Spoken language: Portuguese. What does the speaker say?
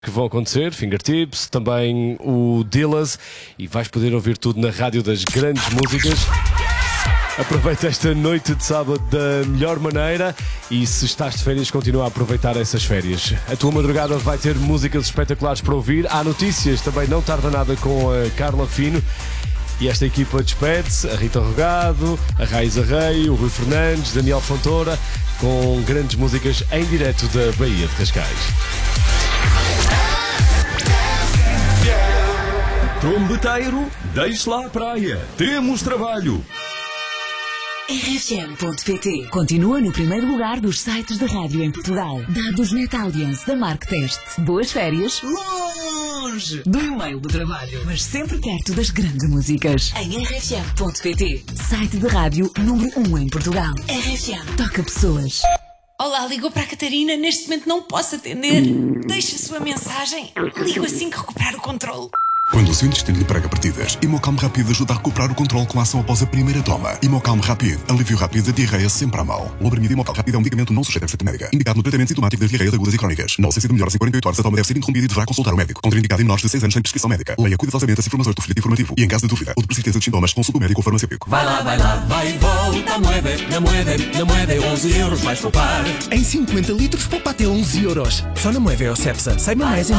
que vão acontecer, Fingertips, também o Dillas, e vais poder ouvir tudo na Rádio das Grandes Músicas. Aproveita esta noite de sábado da melhor maneira e se estás de férias, continua a aproveitar essas férias. A tua madrugada vai ter músicas espetaculares para ouvir. Há notícias, também não tarda nada com a Carla Fino. E esta equipa despede-se, a Rita Rogado, a Raiza Rei, o Rui Fernandes, Daniel Fontoura, com grandes músicas em direto da Baía de Cascais. Trombeteiro, deixe lá a praia. Temos trabalho. RFM.pt continua no primeiro lugar dos sites de rádio em Portugal. Dados Net Audience da Marktest. Boas férias longe do e-mail do trabalho, mas sempre perto das grandes músicas. Em RFM.pt, site de rádio número 1 em Portugal. RFM toca pessoas. Olá, ligou para a Catarina. Neste momento não posso atender. Deixe a sua mensagem. Ligo assim que recuperar o controle. Quando o seu intestino lhe prega partidas, Imocalm Rápido ajuda a recuperar o controle com a ação após a primeira toma. Imocalm Rápido, alívio rápido da diarreia sempre à mão. O Lobramido Imocalm Rápido é um medicamento não sujeito a receita médica, indicado no tratamento sintomático das diarreias agudas e crónicas. Na ausência de melhoras em 48 horas, a toma deve ser interrompida e deverá consultar o médico. Contraindicado em menores de 6 anos sem prescrição médica. Leia cuidadosamente as informações do folheto informativo e, em caso de dúvida ou de persistência dos sintomas, consulte o médico ou farmacêutico. Vai lá, vai e volta, na moeda, 11 euros vais poupar. Em 50 litros poupa até 11 euros. Só na Moeda ou Cepsa. Saiba mais em